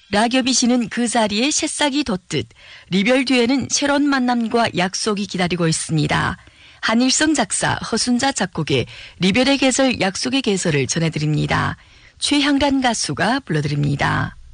락여비 씨는 그 자리에 새싹이 돋듯 리별 뒤에는 새로운 만남과 약속이 기다리고 있습니다. 한일성 작사, 허순자 작곡의 리별의 계절, 약속의 계절을 전해드립니다. 최향란 가수가 불러드립니다.